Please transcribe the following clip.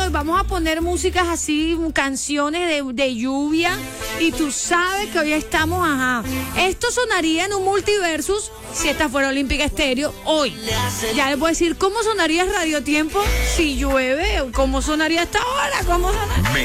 de hoy. Vamos a poner músicas así, canciones de lluvia. Y tú sabes que hoy estamos, esto sonaría en un multiversus si esta fuera Olímpica Estéreo hoy. Ya les voy a decir cómo sonaría Radio Tiempo si llueve, cómo sonaría esta hora, cómo sonaría.